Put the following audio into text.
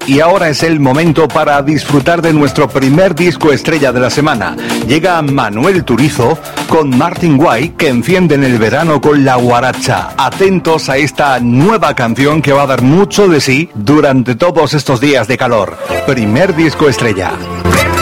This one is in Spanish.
y ahora es el momento para disfrutar de nuestro primer disco estrella de la semana. Llega Manuel Turizo con Martin Guay, que encienden el verano con la guaracha. Atentos a esta nueva canción que va a dar mucho de sí durante todos estos días de calor. Primer disco estrella.